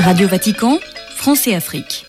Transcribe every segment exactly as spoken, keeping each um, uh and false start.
Radio Vatican, France et Afrique.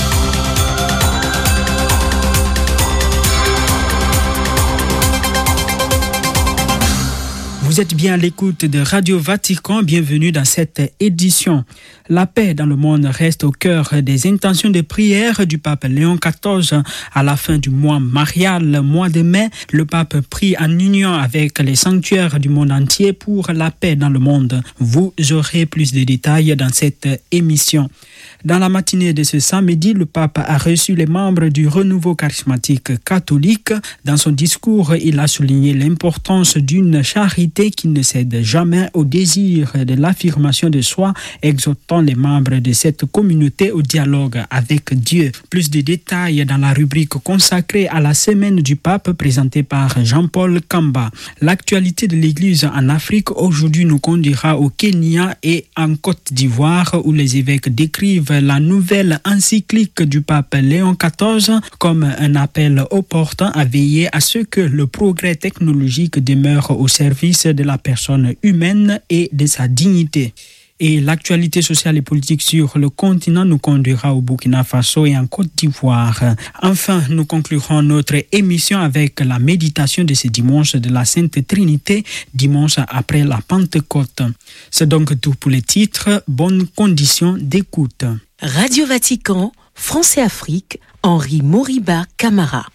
Vous êtes bien à l'écoute de Radio Vatican, bienvenue dans cette édition. La paix dans le monde reste au cœur des intentions de prière du pape Léon quatorze. À la fin du mois marial, mois de mai, le pape prie en union avec les sanctuaires du monde entier pour la paix dans le monde. Vous aurez plus de détails dans cette émission. Dans la matinée de ce samedi, le pape a reçu les membres du renouveau charismatique catholique. Dans son discours, il a souligné l'importance d'une charité qui ne cède jamais au désir de l'affirmation de soi, exhortant les membres de cette communauté au dialogue avec Dieu. Plus de détails dans la rubrique consacrée à la semaine du pape présentée par Jean-Paul Kamba. L'actualité de l'Église en Afrique aujourd'hui nous conduira au Kenya et en Côte d'Ivoire où les évêques décrivent la nouvelle encyclique du pape Léon quatorze comme un appel opportun à veiller à ce que le progrès technologique demeure au service de la personne humaine et de sa dignité. Et l'actualité sociale et politique sur le continent nous conduira au Burkina Faso et en Côte d'Ivoire. Enfin, nous conclurons notre émission avec la méditation de ce dimanche de la Sainte Trinité, dimanche après la Pentecôte. C'est donc tout pour les titres. Bonne condition d'écoute. Radio Vatican, France et Afrique, Henri Moriba Camara.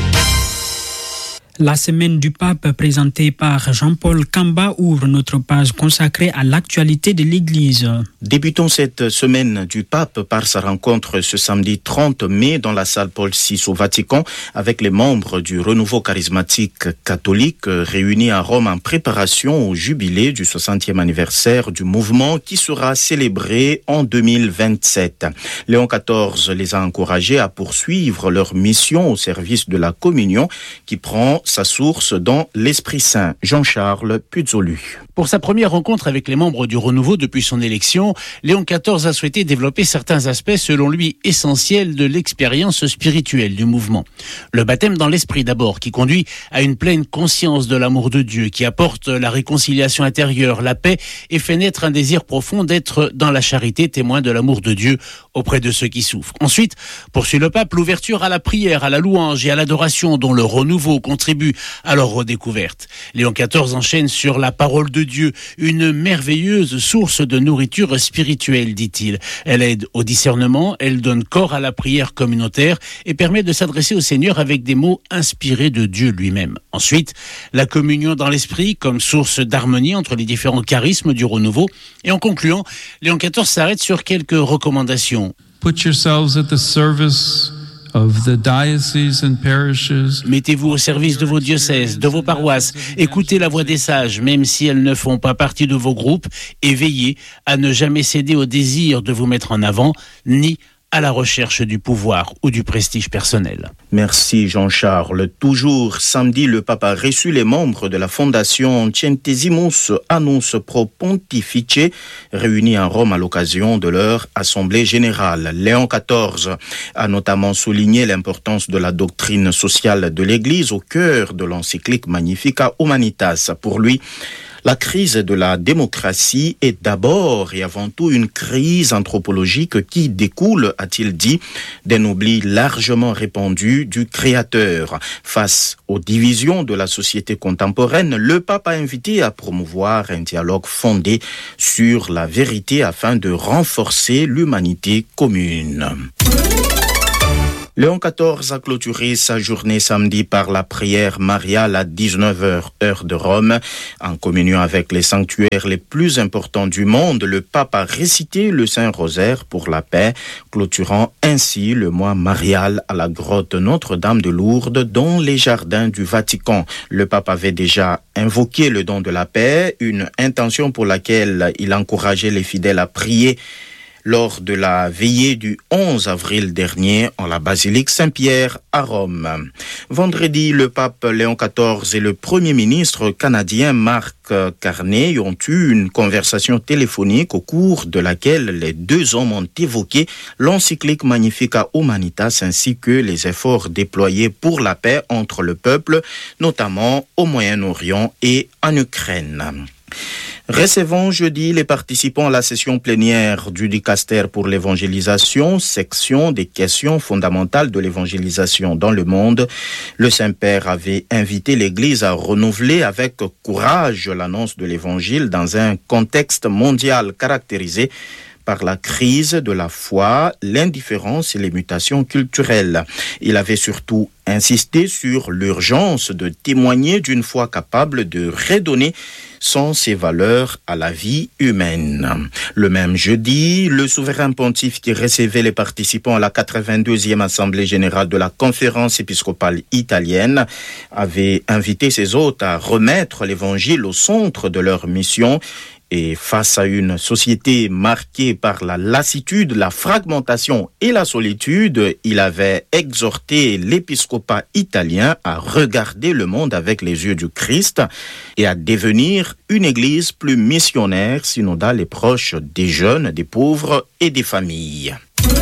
La semaine du pape présentée par Jean-Paul Kamba ouvre notre page consacrée à l'actualité de l'Église. Débutons cette semaine du pape par sa rencontre ce samedi trente mai dans la salle Paul six au Vatican avec les membres du renouveau charismatique catholique réunis à Rome en préparation au jubilé du soixantième anniversaire du mouvement qui sera célébré en deux mille vingt-sept. Léon quatorze les a encouragés à poursuivre leur mission au service de la communion qui prend sa source dans l'Esprit Saint. Jean-Charles Puzolu. Pour sa première rencontre avec les membres du Renouveau depuis son élection, Léon quatorze a souhaité développer certains aspects selon lui essentiels de l'expérience spirituelle du mouvement. Le baptême dans l'esprit d'abord, qui conduit à une pleine conscience de l'amour de Dieu, qui apporte la réconciliation intérieure, la paix et fait naître un désir profond d'être dans la charité, témoin de l'amour de Dieu auprès de ceux qui souffrent. Ensuite, poursuit le pape, l'ouverture à la prière, à la louange et à l'adoration dont le Renouveau contribue à leur redécouverte. Léon quatorze enchaîne sur la parole de Dieu, une merveilleuse source de nourriture spirituelle, dit-il. Elle aide au discernement, elle donne corps à la prière communautaire et permet de s'adresser au Seigneur avec des mots inspirés de Dieu lui-même. Ensuite, la communion dans l'esprit comme source d'harmonie entre les différents charismes du renouveau. Et en concluant, Léon quatorze s'arrête sur quelques recommandations. Put yourselves at the service of the dioceses and parishes. Mettez-vous au service de vos diocèses, de vos paroisses. Écoutez la voix des sages, même si elles ne font pas partie de vos groupes, et veillez à ne jamais céder au désir de vous mettre en avant, ni à la recherche du pouvoir ou du prestige personnel. Merci Jean-Charles. Toujours samedi, le pape a reçu les membres de la fondation Centesimus Annus Pro Pontifice, réunis en Rome à l'occasion de leur assemblée générale. Léon quatorze a notamment souligné l'importance de la doctrine sociale de l'Église au cœur de l'encyclique Magnificat Humanitas. Pour lui, la crise de la démocratie est d'abord et avant tout une crise anthropologique qui découle, a-t-il dit, d'un oubli largement répandu du Créateur. Face aux divisions de la société contemporaine, le pape a invité à promouvoir un dialogue fondé sur la vérité afin de renforcer l'humanité commune. Léon quatorze a clôturé sa journée samedi par la prière mariale à dix-neuf heures, heure de Rome. En communion avec les sanctuaires les plus importants du monde, le pape a récité le Saint-Rosaire pour la paix, clôturant ainsi le mois marial à la grotte Notre-Dame de Lourdes dans les jardins du Vatican. Le pape avait déjà invoqué le don de la paix, une intention pour laquelle il encourageait les fidèles à prier lors de la veillée du onze avril dernier en la basilique Saint-Pierre à Rome. Vendredi, le pape Léon quatorze et le premier ministre canadien Mark Carney ont eu une conversation téléphonique au cours de laquelle les deux hommes ont évoqué l'encyclique Magnificat Humanitas ainsi que les efforts déployés pour la paix entre le peuple, notamment au Moyen-Orient et en Ukraine. Recevons jeudi les participants à la session plénière du Dicaster pour l'évangélisation, section des questions fondamentales de l'évangélisation dans le monde. Le Saint-Père avait invité l'Église à renouveler avec courage l'annonce de l'Évangile dans un contexte mondial caractérisé par la crise de la foi, l'indifférence et les mutations culturelles. Il avait surtout insisté sur l'urgence de témoigner d'une foi capable de redonner sens et valeur à la vie humaine. Le même jeudi, le souverain pontife qui recevait les participants à la quatre-vingt-deuxième Assemblée générale de la Conférence épiscopale italienne avait invité ses hôtes à remettre l'Évangile au centre de leur mission. Et face à une société marquée par la lassitude, la fragmentation et la solitude, il avait exhorté l'épiscopat italien à regarder le monde avec les yeux du Christ et à devenir une église plus missionnaire, synodale et proche des jeunes, des pauvres et des familles.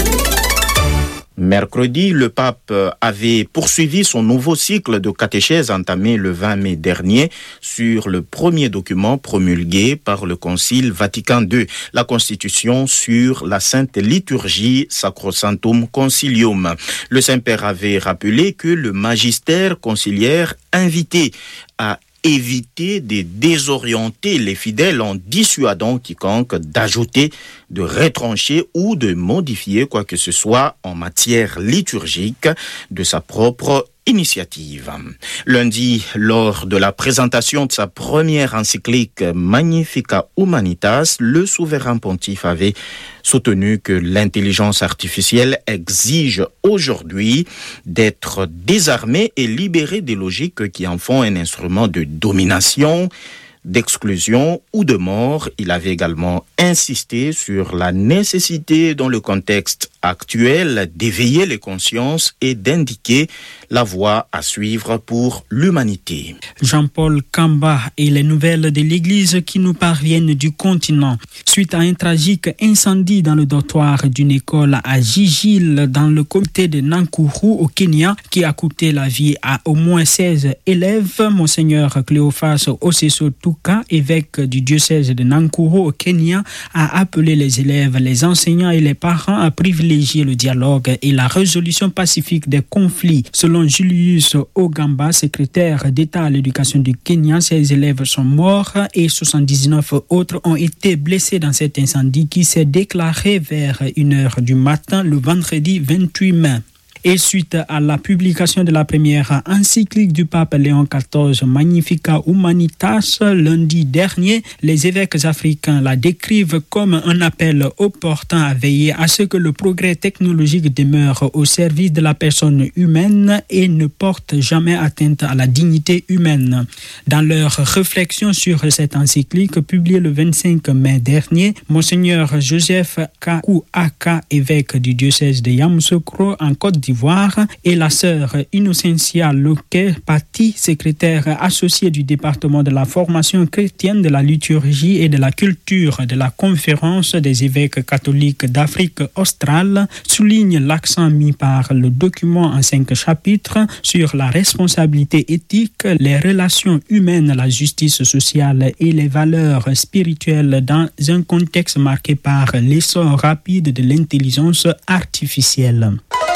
Mercredi, le pape avait poursuivi son nouveau cycle de catéchèse entamé le vingt mai dernier sur le premier document promulgué par le Concile Vatican deux, la Constitution sur la Sainte Liturgie Sacrosanctum Concilium. Le Saint-Père avait rappelé que le magistère conciliaire invitait à éviter de désorienter les fidèles en dissuadant quiconque d'ajouter, de retrancher ou de modifier quoi que ce soit en matière liturgique de sa propre initiative. Lundi, lors de la présentation de sa première encyclique Magnificat Humanitas, le souverain pontife avait soutenu que l'intelligence artificielle exige aujourd'hui d'être désarmée et libérée des logiques qui en font un instrument de domination, d'exclusion ou de mort. Il avait également insisté sur la nécessité dans le contexte actuel d'éveiller les consciences et d'indiquer la voie à suivre pour l'humanité. Jean-Paul Kamba et les nouvelles de l'Église qui nous parviennent du continent. Suite à un tragique incendie dans le dortoir d'une école à Gigil dans le comté de Nakuru au Kenya qui a coûté la vie à au moins seize élèves, Monseigneur Cléophas Oseso Tuka, évêque du diocèse de Nakuru au Kenya, a appelé les élèves, les enseignants et les parents à privilégier le dialogue et la résolution pacifique des conflits. Selon Julius Ogamba, secrétaire d'État à l'éducation du Kenya, ces élèves sont morts et soixante-dix-neuf autres ont été blessés dans cet incendie qui s'est déclaré vers une heure du matin le vendredi vingt-huit mai. Et suite à la publication de la première encyclique du pape Léon quatorze, Magnificat Humanitas, lundi dernier, les évêques africains la décrivent comme un appel opportun à veiller à ce que le progrès technologique demeure au service de la personne humaine et ne porte jamais atteinte à la dignité humaine. Dans leur réflexion sur cette encyclique, publiée le vingt-cinq mai dernier, Monseigneur Joseph Kakuaka, évêque du diocèse de Yamoussoukro en Côte d'Ivoire, et la sœur Innocentia Loke Pati, secrétaire associée du département de la formation chrétienne, de la liturgie et de la culture de la conférence des évêques catholiques d'Afrique australe, souligne l'accent mis par le document en cinq chapitres sur la responsabilité éthique, les relations humaines, la justice sociale et les valeurs spirituelles dans un contexte marqué par l'essor rapide de l'intelligence artificielle.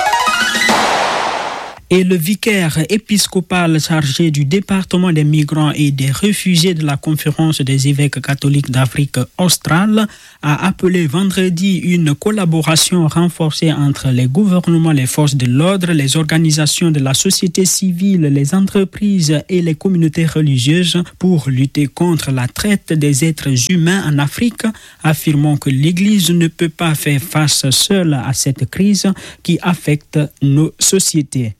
Et le vicaire épiscopal chargé du département des migrants et des réfugiés de la conférence des évêques catholiques d'Afrique australe a appelé vendredi une collaboration renforcée entre les gouvernements, les forces de l'ordre, les organisations de la société civile, les entreprises et les communautés religieuses pour lutter contre la traite des êtres humains en Afrique, affirmant que l'Église ne peut pas faire face seule à cette crise qui affecte nos sociétés.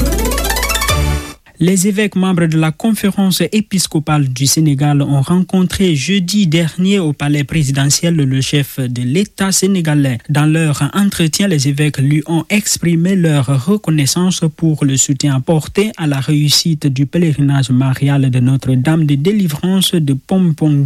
Les évêques membres de la conférence épiscopale du Sénégal ont rencontré jeudi dernier au palais présidentiel le chef de l'État sénégalais. Dans leur entretien, les évêques lui ont exprimé leur reconnaissance pour le soutien apporté à la réussite du pèlerinage marial de Notre-Dame de Délivrance de Pompongui.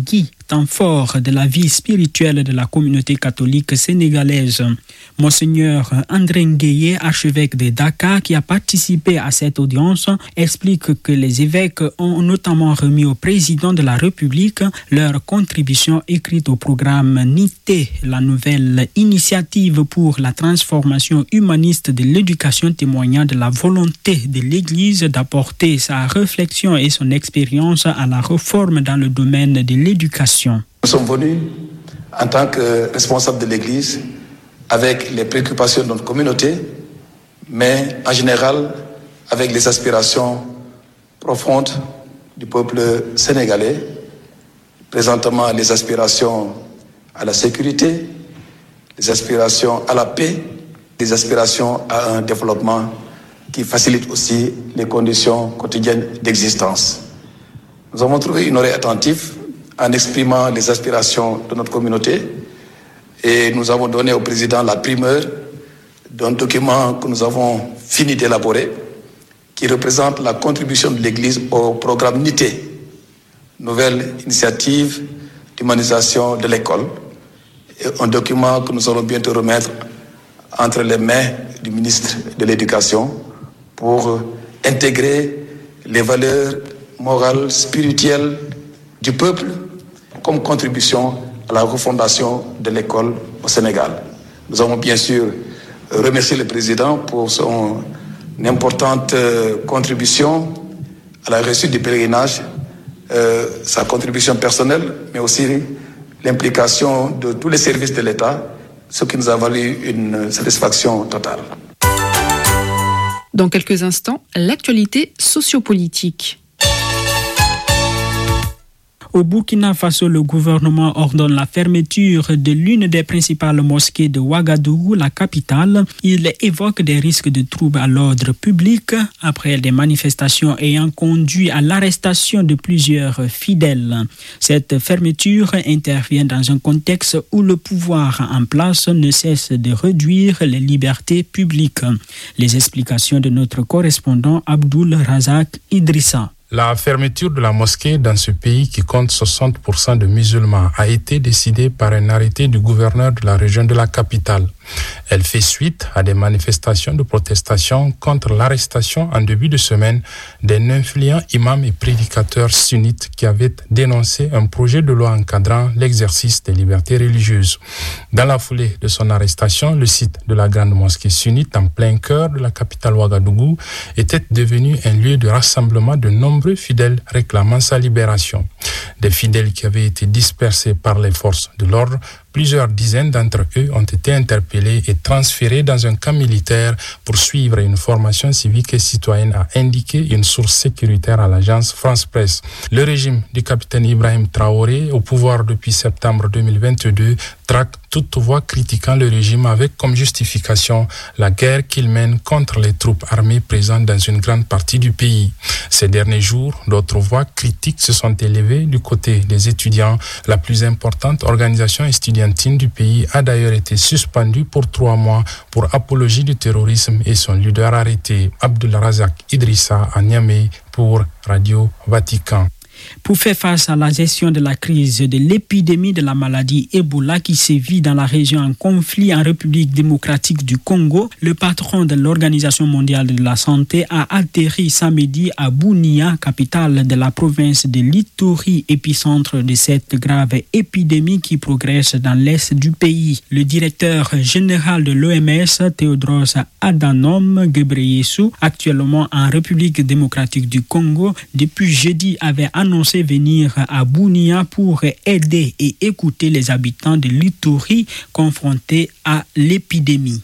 temps fort de la vie spirituelle de la communauté catholique sénégalaise. Monseigneur André Ngueye, archevêque de Dakar, qui a participé à cette audience, explique que les évêques ont notamment remis au président de la République leur contribution écrite au programme N I T E, la nouvelle initiative pour la transformation humaniste de l'éducation, témoignant de la volonté de l'Église d'apporter sa réflexion et son expérience à la réforme dans le domaine de l'éducation. Nous sommes venus en tant que responsables de l'Église avec les préoccupations de notre communauté, mais en général avec les aspirations profondes du peuple sénégalais, présentement les aspirations à la sécurité, les aspirations à la paix, les aspirations à un développement qui facilite aussi les conditions quotidiennes d'existence. Nous avons trouvé une oreille attentive en exprimant les aspirations de notre communauté et nous avons donné au président la primeur d'un document que nous avons fini d'élaborer qui représente la contribution de l'Église au programme N I T E, nouvelle initiative d'humanisation de l'école, et un document que nous allons bientôt remettre entre les mains du ministre de l'Éducation pour intégrer les valeurs morales, spirituelles du peuple comme contribution à la refondation de l'école au Sénégal. Nous avons bien sûr remercié le président pour son importante contribution à la réussite du pèlerinage, euh, sa contribution personnelle, mais aussi l'implication de tous les services de l'État, ce qui nous a valu une satisfaction totale. Dans quelques instants, l'actualité sociopolitique. Au Burkina Faso, le gouvernement ordonne la fermeture de l'une des principales mosquées de Ouagadougou, la capitale. Il évoque des risques de troubles à l'ordre public après des manifestations ayant conduit à l'arrestation de plusieurs fidèles. Cette fermeture intervient dans un contexte où le pouvoir en place ne cesse de réduire les libertés publiques. Les explications de notre correspondant Abdul Razak Idrissa. La fermeture de la mosquée dans ce pays qui compte soixante pour cent de musulmans a été décidée par un arrêté du gouverneur de la région de la capitale. Elle fait suite à des manifestations de protestation contre l'arrestation en début de semaine d'un influent imam et prédicateur sunnite qui avait dénoncé un projet de loi encadrant l'exercice des libertés religieuses. Dans la foulée de son arrestation, le site de la grande mosquée sunnite en plein cœur de la capitale Ouagadougou était devenu un lieu de rassemblement de nombreux fidèles réclamant sa libération. Des fidèles qui avaient été dispersés par les forces de l'ordre. Plusieurs dizaines d'entre eux ont été interpellés et transférés dans un camp militaire pour suivre une formation civique et citoyenne, a indiqué une source sécuritaire à l'agence France Presse. Le régime du capitaine Ibrahim Traoré, au pouvoir depuis septembre deux mille vingt-deux, traque toute voix critiquant le régime avec comme justification la guerre qu'il mène contre les troupes armées présentes dans une grande partie du pays. Ces derniers jours, d'autres voix critiques se sont élevées du côté des étudiants. La plus importante organisation estudiantine du pays a d'ailleurs été suspendue pour trois mois pour apologie du terrorisme et son leader arrêté. Abdul Razak Idrissa à Niamey pour Radio Vatican. Pour faire face à la gestion de la crise de l'épidémie de la maladie Ebola qui sévit dans la région en conflit en République démocratique du Congo, le patron de l'Organisation mondiale de la santé a atterri samedi à Bunia, capitale de la province de l'Ituri, épicentre de cette grave épidémie qui progresse dans l'est du pays. Le directeur général de l'O M S, Tedros Adhanom Ghebreyesus, actuellement en République démocratique du Congo, depuis jeudi avait annoncé annoncé venir à Bunia pour aider et écouter les habitants de l'Ituri confrontés à l'épidémie.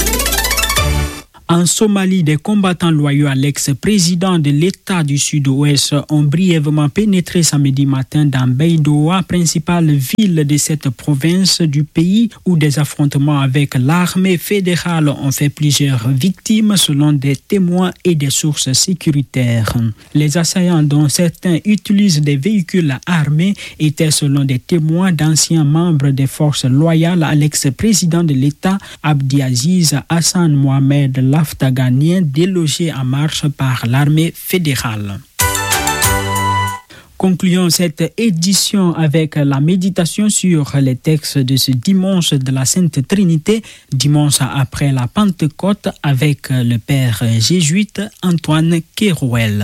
En Somalie, des combattants loyaux à l'ex-président de l'État du Sud-Ouest ont brièvement pénétré samedi matin dans Baidoa, principale ville de cette province du pays, où des affrontements avec l'armée fédérale ont fait plusieurs victimes selon des témoins et des sources sécuritaires. Les assaillants, dont certains utilisent des véhicules armés, étaient selon des témoins d'anciens membres des forces loyales à l'ex-président de l'État, Abdiaziz Hassan Mohamed Laftaganien, délogé en marche par l'armée fédérale. Concluons cette édition avec la méditation sur les textes de ce dimanche de la Sainte Trinité, dimanche après la Pentecôte, avec le père jésuite Antoine Kérouel.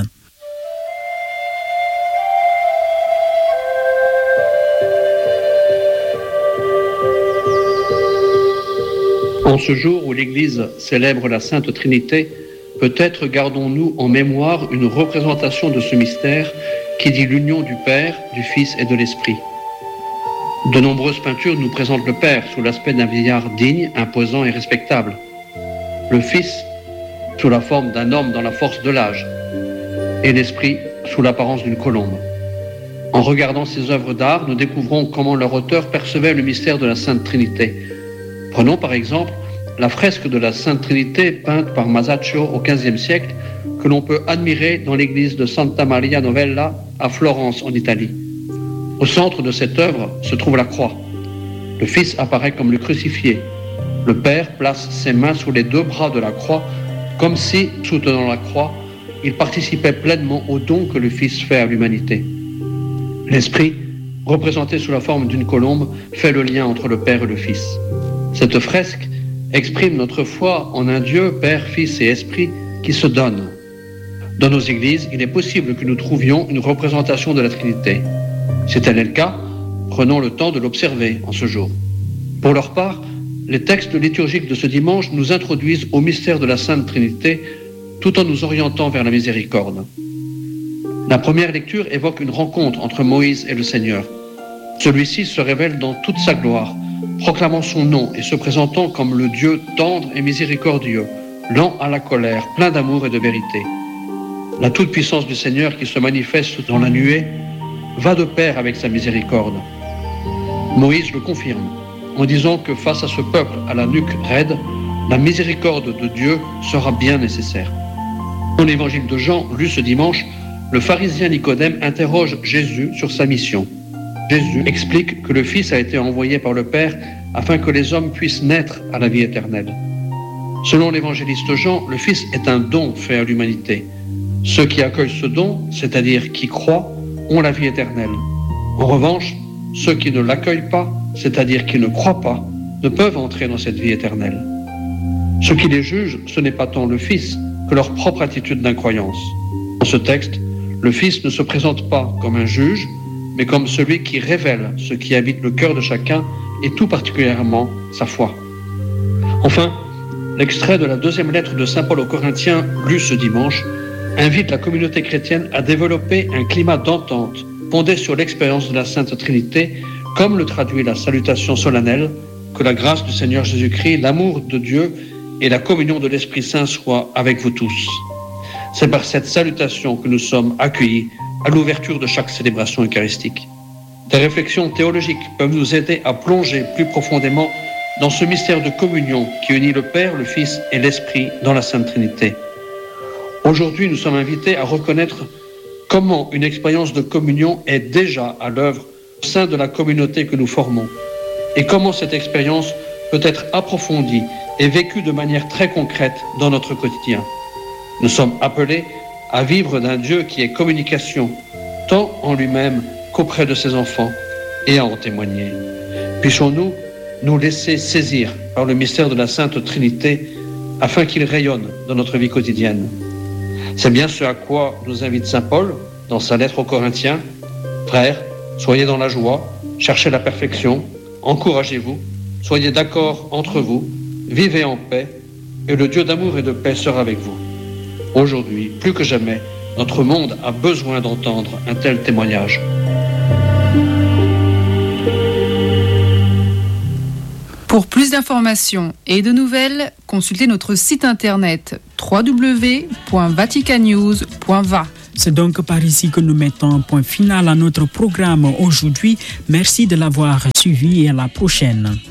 En ce jour où l'Église célèbre la Sainte Trinité, peut-être gardons-nous en mémoire une représentation de ce mystère qui dit l'union du Père, du Fils et de l'Esprit. De nombreuses peintures nous présentent le Père sous l'aspect d'un vieillard digne, imposant et respectable. Le Fils sous la forme d'un homme dans la force de l'âge, et l'Esprit sous l'apparence d'une colombe. En regardant ces œuvres d'art, nous découvrons comment leur auteur percevait le mystère de la Sainte Trinité. Prenons par exemple la fresque de la Sainte Trinité peinte par Masaccio au quinzième siècle que l'on peut admirer dans l'église de Santa Maria Novella à Florence en Italie. Au centre de cette œuvre se trouve la croix. Le Fils apparaît comme le crucifié. Le Père place ses mains sous les deux bras de la croix comme si, soutenant la croix, il participait pleinement au don que le Fils fait à l'humanité. L'Esprit, représenté sous la forme d'une colombe, fait le lien entre le Père et le Fils. Cette fresque exprime notre foi en un Dieu, Père, Fils et Esprit, qui se donne. Dans nos églises, il est possible que nous trouvions une représentation de la Trinité. Si tel est le cas, prenons le temps de l'observer en ce jour. Pour leur part, les textes liturgiques de ce dimanche nous introduisent au mystère de la Sainte Trinité, tout en nous orientant vers la miséricorde. La première lecture évoque une rencontre entre Moïse et le Seigneur. Celui-ci se révèle dans toute sa gloire, proclamant son nom et se présentant comme le Dieu tendre et miséricordieux, lent à la colère, plein d'amour et de vérité. La toute-puissance du Seigneur qui se manifeste dans la nuée va de pair avec sa miséricorde. Moïse le confirme en disant que face à ce peuple à la nuque raide, la miséricorde de Dieu sera bien nécessaire. Dans l'évangile de Jean, lu ce dimanche, le pharisien Nicodème interroge Jésus sur sa mission. Jésus explique que le Fils a été envoyé par le Père afin que les hommes puissent naître à la vie éternelle. Selon l'évangéliste Jean, le Fils est un don fait à l'humanité. Ceux qui accueillent ce don, c'est-à-dire qui croient, ont la vie éternelle. En revanche, ceux qui ne l'accueillent pas, c'est-à-dire qui ne croient pas, ne peuvent entrer dans cette vie éternelle. Ce qui les juge, ce n'est pas tant le Fils que leur propre attitude d'incroyance. Dans ce texte, le Fils ne se présente pas comme un juge, mais comme celui qui révèle ce qui habite le cœur de chacun et tout particulièrement sa foi. Enfin, l'extrait de la deuxième lettre de saint Paul aux Corinthiens, lu ce dimanche, invite la communauté chrétienne à développer un climat d'entente fondé sur l'expérience de la Sainte Trinité, comme le traduit la salutation solennelle, que la grâce du Seigneur Jésus-Christ, l'amour de Dieu et la communion de l'Esprit Saint soient avec vous tous. C'est par cette salutation que nous sommes accueillis à l'ouverture de chaque célébration eucharistique. Des réflexions théologiques peuvent nous aider à plonger plus profondément dans ce mystère de communion qui unit le Père, le Fils et l'Esprit dans la Sainte Trinité. Aujourd'hui, nous sommes invités à reconnaître comment une expérience de communion est déjà à l'œuvre au sein de la communauté que nous formons et comment cette expérience peut être approfondie et vécue de manière très concrète dans notre quotidien. Nous sommes appelés à vivre d'un Dieu qui est communication, tant en lui-même qu'auprès de ses enfants, et à en témoigner. Puissions-nous nous laisser saisir par le mystère de la Sainte Trinité afin qu'il rayonne dans notre vie quotidienne. C'est bien ce à quoi nous invite saint Paul dans sa lettre aux Corinthiens. Frères, soyez dans la joie, cherchez la perfection, encouragez-vous, soyez d'accord entre vous, vivez en paix, et le Dieu d'amour et de paix sera avec vous. Aujourd'hui, plus que jamais, notre monde a besoin d'entendre un tel témoignage. Pour plus d'informations et de nouvelles, consultez notre site internet w w w point vatican news point v a. C'est donc par ici que nous mettons un point final à notre programme aujourd'hui. Merci de l'avoir suivi et à la prochaine.